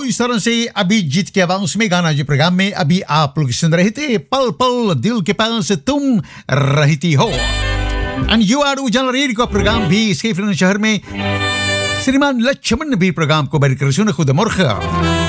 इस तरह से अभी जीत के आवाज में गाना जो प्रोग्राम में अभी आप लोग सुन रहे थे, पल पल दिल के पास तुम रहती हो। एंड यू आर उजाला रेडियो का प्रोग्राम भी इसके शहर में श्रीमान लक्ष्मण भी प्रोग्राम को बैठकर सुन खुद मुर्ख